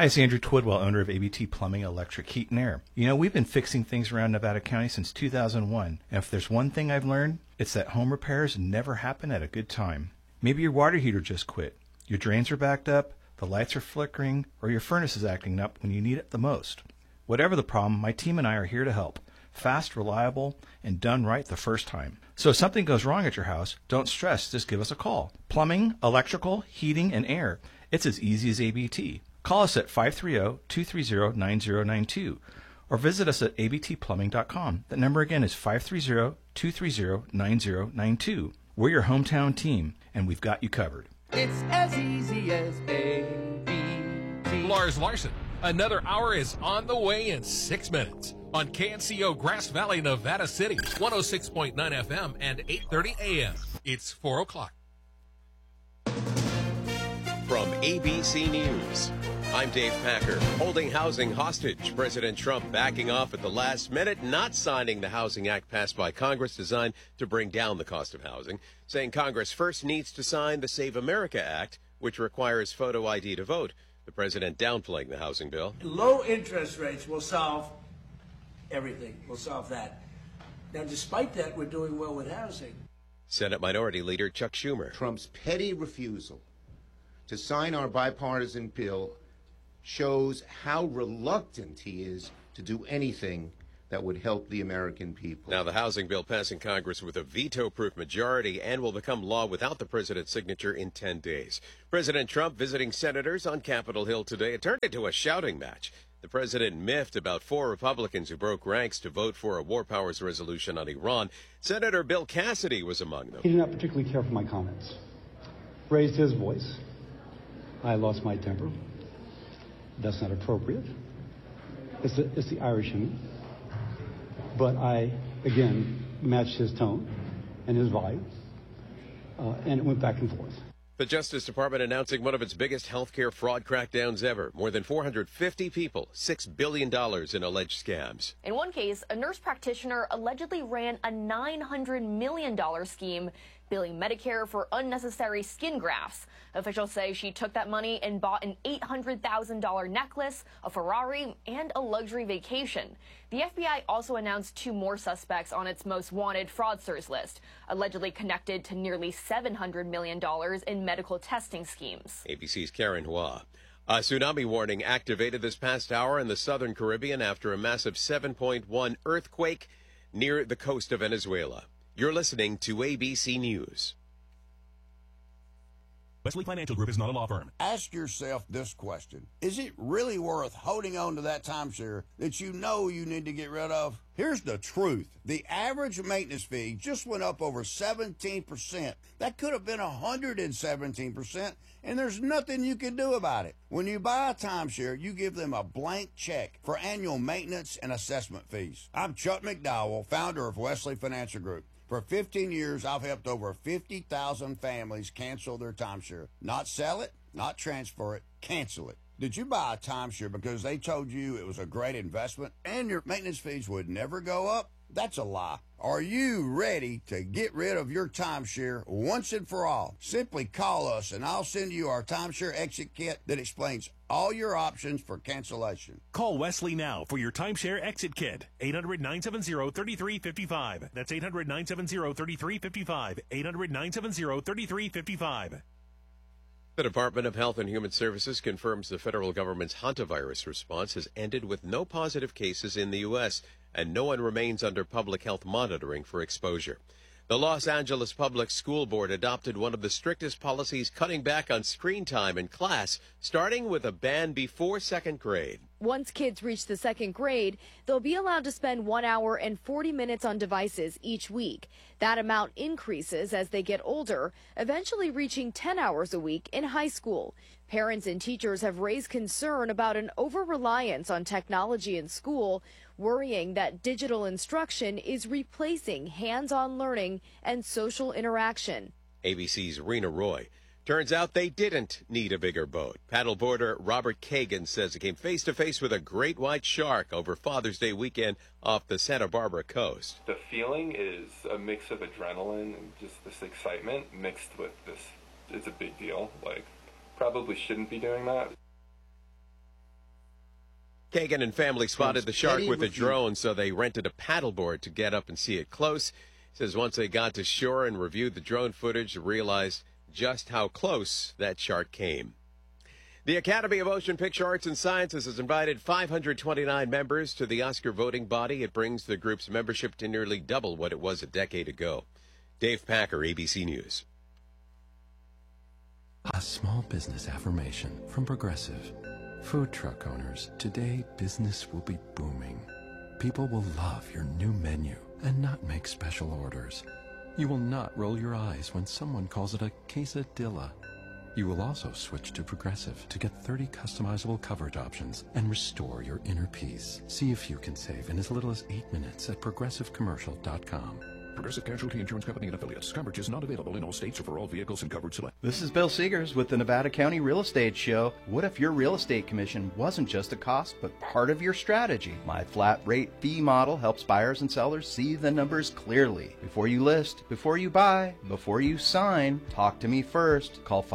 Hi, it's Andrew Twidwell, owner of ABT Plumbing, Electric, Heat, and Air. You know, we've been fixing things around Nevada County since 2001, and if there's one thing I've learned, it's that home repairs never happen at a good time. Maybe your water heater just quit, your drains are backed up, the lights are flickering, or your furnace is acting up when you need it the most. Whatever the problem, my team and I are here to help. Fast, reliable, and done right the first time. So if something goes wrong at your house, don't stress, just give us a call. Plumbing, electrical, heating, and air. It's as easy as ABT. Call us at 530-230-9092 or visit us at abtplumbing.com. That number again is 530-230-9092. We're your hometown team, and we've got you covered. It's as easy as ABT. Lars Larson, another hour is on the way in 6 minutes on KNCO Grass Valley, Nevada City, 106.9 FM and 8:30 AM. It's 4 o'clock. From ABC News, I'm Dave Packer. Holding housing hostage. President Trump backing off at the last minute, not signing the Housing Act passed by Congress designed to bring down the cost of housing, saying Congress first needs to sign the Save America Act, which requires photo ID to vote. The president downplaying the housing bill. Low interest rates will solve everything. We'll solve that. Now, despite that, we're doing well with housing. Senate Minority Leader Chuck Schumer. Trump's petty refusal to sign our bipartisan bill shows how reluctant he is to do anything that would help the American people. Now, the housing bill passing Congress with a veto-proof majority and will become law without the president's signature in 10 days. President Trump visiting senators on Capitol Hill today. It turned into a shouting match. The president miffed about 4 Republicans who broke ranks to vote for a war powers resolution on Iran. Senator Bill Cassidy was among them. He did not particularly care for my comments. Raised his voice. I lost my temper. That's not appropriate. It's the Irish in me. But I, again, matched his tone and his vibe, and it went back and forth. The Justice Department announcing one of its biggest healthcare fraud crackdowns ever. More than 450 people, $6 billion in alleged scams. In one case, a nurse practitioner allegedly ran a $900 million scheme billing Medicare for unnecessary skin grafts. Officials say she took that money and bought an $800,000 necklace, a Ferrari, and a luxury vacation. The FBI also announced 2 more suspects on its most wanted fraudsters list, allegedly connected to nearly $700 million in medical testing schemes. ABC's Karen Hua. A tsunami warning activated this past hour in the southern Caribbean after a massive 7.1 earthquake near the coast of Venezuela. You're listening to ABC News. Wesley Financial Group is not a law firm. Ask yourself this question. Is it really worth holding on to that timeshare that you know you need to get rid of? Here's the truth. The average maintenance fee just went up over 17%. That could have been 117%, and there's nothing you can do about it. When you buy a timeshare, you give them a blank check for annual maintenance and assessment fees. I'm Chuck McDowell, founder of Wesley Financial Group. For 15 years, I've helped over 50,000 families cancel their timeshare. Not sell it, not transfer it, cancel it. Did you buy a timeshare because they told you it was a great investment and your maintenance fees would never go up? That's a lie. Are you ready to get rid of your timeshare once and for all? Simply call us and I'll send you our timeshare exit kit that explains all your options for cancellation. Call Wesley now for your timeshare exit kit. 800-970-3355. That's 800-970-3355. 800-970-3355. The Department of Health and Human Services confirms the federal government's hantavirus response has ended with no positive cases in the U.S., and no one remains under public health monitoring for exposure. The Los Angeles Public School Board adopted one of the strictest policies cutting back on screen time in class, starting with a ban before 2nd grade. Once kids reach the 2nd grade, they'll be allowed to spend 1 hour and 40 minutes on devices each week. That amount increases as they get older, eventually reaching 10 hours a week in high school. Parents and teachers have raised concern about an over-reliance on technology in school, worrying that digital instruction is replacing hands-on learning and social interaction. ABC's Rena Roy. Turns out they didn't need a bigger boat. Paddleboarder Robert Kagan says he came face-to-face with a great white shark over Father's Day weekend off the Santa Barbara coast. The feeling is a mix of adrenaline and just this excitement mixed with this. It's a big deal. Like, probably shouldn't be doing that. Kagan and family spotted the shark with a with you. drone, so they rented a paddleboard to get up and see it close. He says once they got to shore and reviewed the drone footage, they realized just how close that shark came. The Academy of Motion Picture Arts and Sciences has invited 529 members to the Oscar voting body. It brings the group's membership to nearly double what it was a decade ago. Dave Packer, ABC News. A small business affirmation from Progressive. Food truck owners, today business will be booming. People will love your new menu and not make special orders. You will not roll your eyes when someone calls it a quesadilla. You will also switch to Progressive to get 30 customizable coverage options and restore your inner peace. See if you can save in as little as 8 minutes at progressivecommercial.com. Progressive Casualty Insurance Company and Affiliates. Coverage is not available in all states or for all vehicles and coverage select. This is Bill Seegers with the Nevada County Real Estate Show. What if your real estate commission wasn't just a cost, but part of your strategy? My flat rate fee model helps buyers and sellers see the numbers clearly. Before you list, before you buy, before you sign, talk to me first. Call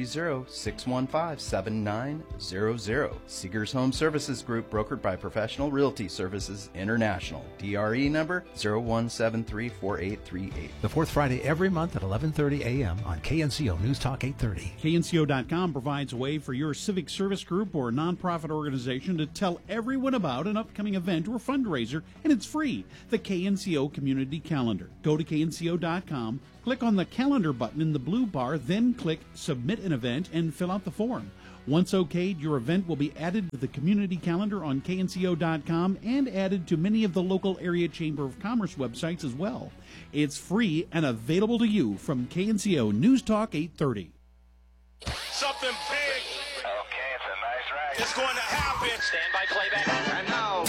530-615-7900. Seegers Home Services Group, brokered by Professional Realty Services International. DRE number 01734838. The fourth Friday every month at 11:30 a.m. on KNCO News Talk 830. KNCO.com provides a way for your civic service group or nonprofit organization to tell everyone about an upcoming event or fundraiser, and it's free. The KNCO Community Calendar. Go to KNCO.com, click on the calendar button in the blue bar, then click Submit an Event and fill out the form. Once okayed, your event will be added to the community calendar on KNCO.com and added to many of the local area Chamber of Commerce websites as well. It's free and available to you from KNCO News Talk 830. Something big. Okay, it's a nice ride. It's going to happen. Stand by playback. And now,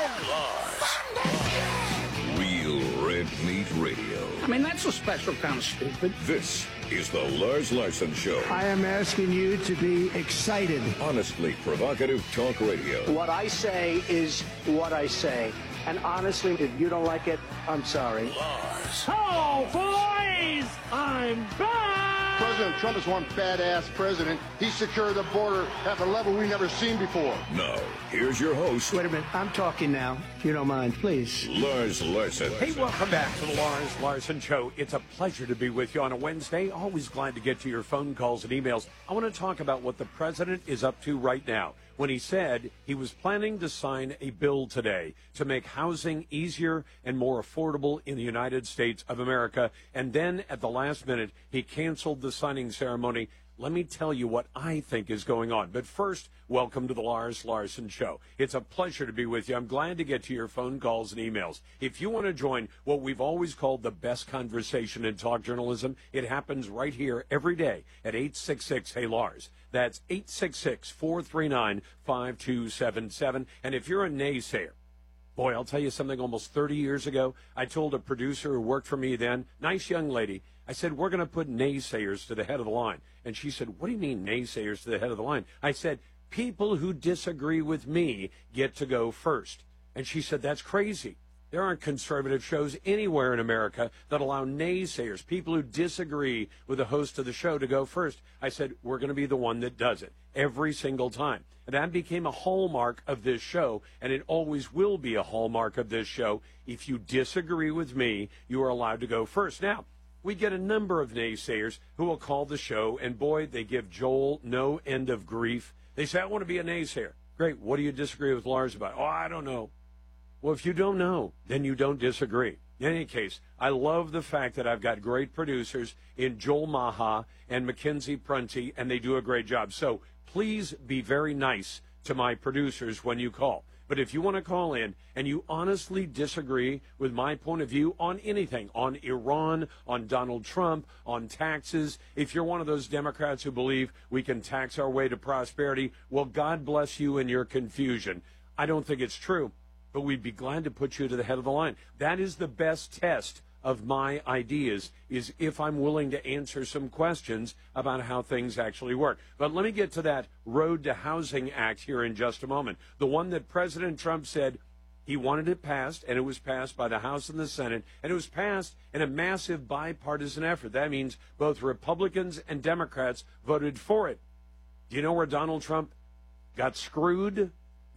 Real Red Meat Radio. I mean, that's a special kind of stupid. This is the Lars Larson Show. I am asking you to be excited. Honestly provocative talk radio. What I say is what I say. And honestly, if you don't like it, I'm sorry. Lars. Oh, boys! I'm back! President Trump is one badass president. He secured the border at a level we've never seen before. Now, here's your host. Wait a minute. I'm talking now. If you don't mind, please. Lars Larson. Hey, welcome back to the Lars Larson Show. It's a pleasure to be with you on a Wednesday. Always glad to get to your phone calls and emails. I want to talk about what the president is up to right now, when he said he was planning to sign a bill today to make housing easier and more affordable in the United States of America. And then at the last minute, he canceled the signing ceremony. Let me tell you what I think is going on. But first, welcome to the Lars Larson Show. It's a pleasure to be with you. I'm glad to get to your phone calls and emails. If you want to join what we've always called the best conversation in talk journalism, it happens right here every day at 866-HEY-LARS. That's 866-439-5277. And if you're a naysayer, boy, I'll tell you something. Almost 30 years ago, I told a producer who worked for me then, nice young lady, I said, we're going to put naysayers to the head of the line. And she said, what do you mean naysayers to the head of the line? I said, people who disagree with me get to go first. And she said, that's crazy. There aren't conservative shows anywhere in America that allow naysayers, people who disagree with the host of the show, to go first. I said, we're going to be the one that does it every single time. And that became a hallmark of this show, and it always will be a hallmark of this show. If you disagree with me, you are allowed to go first. Now, we get a number of naysayers who will call the show, and boy, they give Joel no end of grief. They say, I want to be a naysayer. Great. What do you disagree with Lars about? Oh, I don't know. Well, if you don't know, then you don't disagree. In any case, I love the fact that I've got great producers in Joel Maha and Mackenzie Prunty, and they do a great job. So please be very nice to my producers when you call. But if you want to call in and you honestly disagree with my point of view on anything, on Iran, on Donald Trump, on taxes, if you're one of those Democrats who believe we can tax our way to prosperity, well, God bless you in your confusion. I don't think it's true, but we'd be glad to put you to the head of the line. That is the best test of my ideas, is if I'm willing to answer some questions about how things actually work. But let me get to that Road to Housing Act here in just a moment. The one that President Trump said he wanted it passed, and it was passed by the House and the Senate, and it was passed in a massive bipartisan effort. That means both Republicans and Democrats voted for it. Do you know where Donald Trump got screwed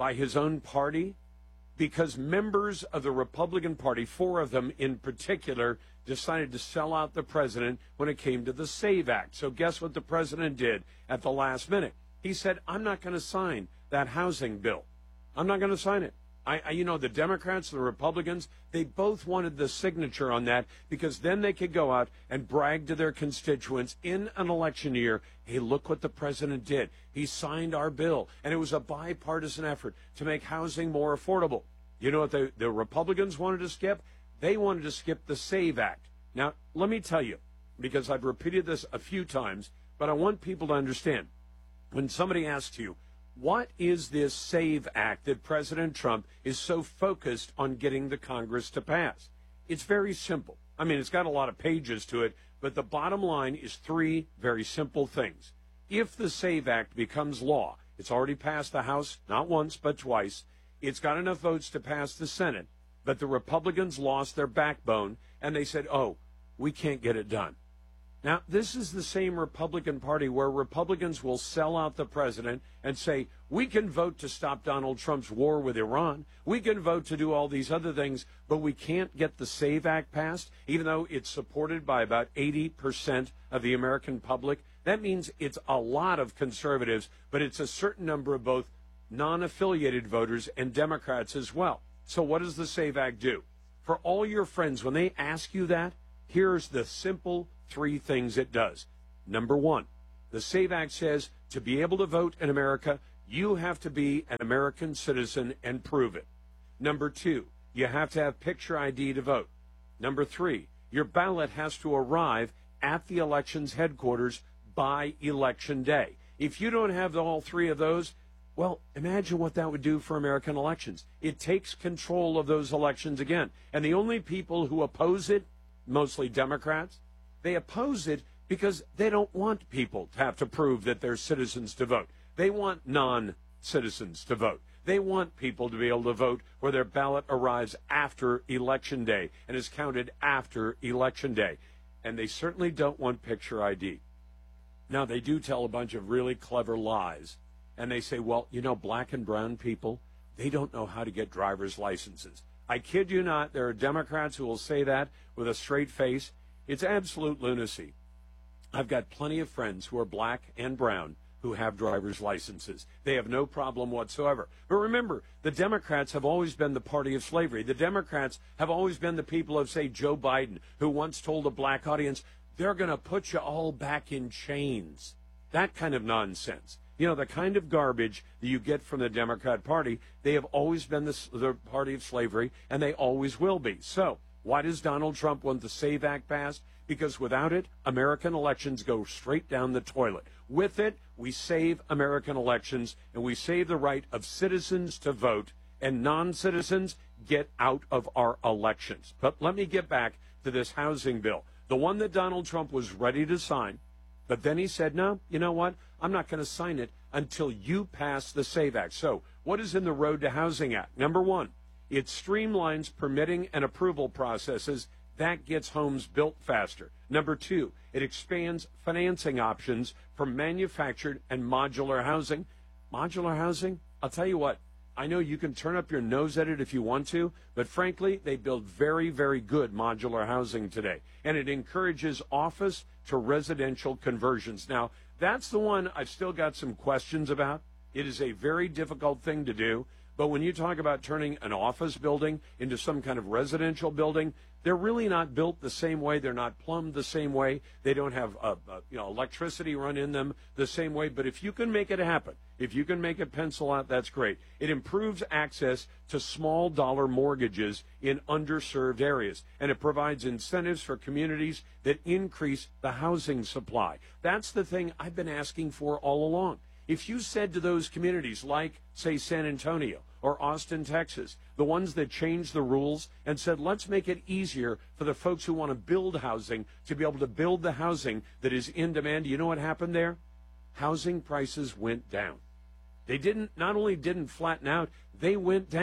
by his own party because members of the Republican Party, 4 of them in particular, decided to sell out the president when it came to the SAVE Act. So guess what the president did at the last minute? He said, I'm not going to sign that housing bill. I'm not going to sign it. The Democrats and the Republicans, they both wanted the signature on that because then they could go out and brag to their constituents in an election year, hey, look what the president did. He signed our bill, and it was a bipartisan effort to make housing more affordable. You know what the Republicans wanted to skip? They wanted to skip the SAVE Act. Now, let me tell you, because I've repeated this a few times, but I want people to understand. When somebody asks you, what is this SAVE Act that President Trump is so focused on getting the Congress to pass? It's very simple. I mean, it's got a lot of pages to it, but the bottom line is 3 very simple things. If the SAVE Act becomes law, it's already passed the House not once but twice, it's got enough votes to pass the Senate, but the Republicans lost their backbone, and they said, oh, we can't get it done. Now, this is the same Republican Party where Republicans will sell out the president and say, we can vote to stop Donald Trump's war with Iran. We can vote to do all these other things, but we can't get the SAVE Act passed, even though it's supported by about 80% of the American public. That means it's a lot of conservatives, but it's a certain number of both non-affiliated voters and Democrats as well. So what does the SAVE Act do? For all your friends, when they ask you that, here's the simple 3 things it does. Number 1, the SAVE Act says to be able to vote in America, you have to be an American citizen and prove it. Number 2, you have to have picture ID to vote. Number 3, your ballot has to arrive at the elections headquarters by Election Day. If you don't have all 3 of those, well, imagine what that would do for American elections. It takes control of those elections again. And the only people who oppose it, mostly Democrats, they oppose it because they don't want people to have to prove that they're citizens to vote. They want non-citizens to vote. They want people to be able to vote where their ballot arrives after Election Day and is counted after Election Day. And they certainly don't want picture ID. Now, they do tell a bunch of really clever lies. And they say, well, black and brown people, they don't know how to get driver's licenses. I kid you not, there are Democrats who will say that with a straight face. It's absolute lunacy. I've got plenty of friends who are black and brown who have driver's licenses. They have no problem whatsoever. But remember, the Democrats have always been the party of slavery. The Democrats have always been the people of, say, Joe Biden, who once told a black audience, they're going to put you all back in chains. That kind of nonsense. The kind of garbage that you get from the Democrat Party, they have always been the party of slavery, and they always will be. So why does Donald Trump want the SAVE Act passed? Because without it, American elections go straight down the toilet. With it, we save American elections, and we save the right of citizens to vote, and non-citizens get out of our elections. But let me get back to this housing bill, the one that Donald Trump was ready to sign. But then he said, no, you know what? I'm not going to sign it until you pass the SAVE Act. So what is in the Road to Housing Act? Number 1, it streamlines permitting and approval processes. That gets homes built faster. Number 2, it expands financing options for manufactured and modular housing. Modular housing, I'll tell you what, I know you can turn up your nose at it if you want to, but frankly, they build very, very good modular housing today. And it encourages office to residential conversions. Now, that's the one I've still got some questions about. It is a very difficult thing to do. But when you talk about turning an office building into some kind of residential building, they're really not built the same way. They're not plumbed the same way. They don't have electricity run in them the same way. But if you can make it happen, if you can make it pencil out, that's great. It improves access to small dollar mortgages in underserved areas. And it provides incentives for communities that increase the housing supply. That's the thing I've been asking for all along. If you said to those communities like, say, San Antonio or Austin, Texas, the ones that changed the rules and said, let's make it easier for the folks who want to build housing to be able to build the housing that is in demand, you know what happened there? Housing prices went down. They not only didn't flatten out, they went down.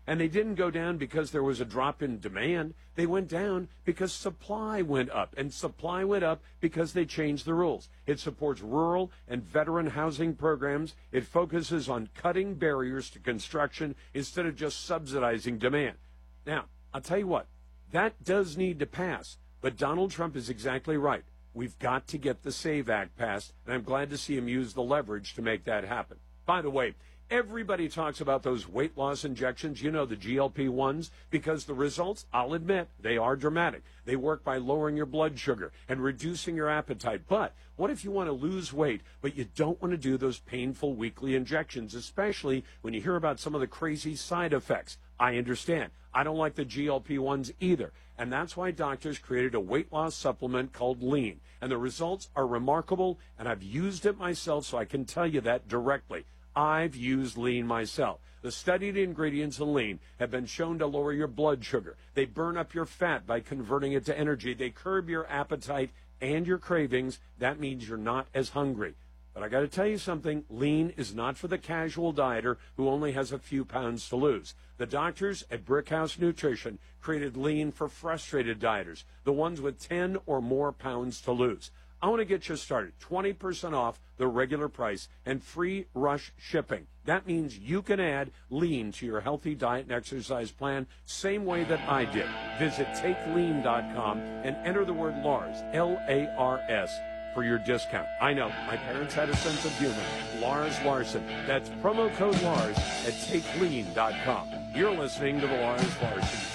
And they didn't go down because there was a drop in demand. They went down because supply went up. And supply went up because they changed the rules. It supports rural and veteran housing programs. It focuses on cutting barriers to construction instead of just subsidizing demand. Now, I'll tell you what, that does need to pass. But Donald Trump is exactly right. We've got to get the SAVE Act passed, and I'm glad to see him use the leverage to make that happen. By the way, everybody talks about those weight loss injections, the GLP-1s, because the results, I'll admit, they are dramatic. They work by lowering your blood sugar and reducing your appetite. But what if you want to lose weight, but you don't want to do those painful weekly injections, especially when you hear about some of the crazy side effects? I understand. I don't like the GLP-1s either. And that's why doctors created a weight loss supplement called Lean. And the results are remarkable, and I've used it myself, so I can tell you that directly. I've used Lean myself. The studied ingredients in Lean have been shown to lower your blood sugar. They burn up your fat by converting it to energy. They curb your appetite and your cravings. That means you're not as hungry. But I got to tell you something, Lean is not for the casual dieter who only has a few pounds to lose. The doctors at Brickhouse Nutrition created Lean for frustrated dieters, the ones with 10 or more pounds to lose. I want to get you started. 20% off the regular price and free rush shipping. That means you can add Lean to your healthy diet and exercise plan, same way that I did. Visit TakeLean.com and enter the word Lars, L-A-R-S, for your discount. I know, my parents had a sense of humor. Lars Larson. That's promo code Lars at TakeLean.com. You're listening to the Lars Larson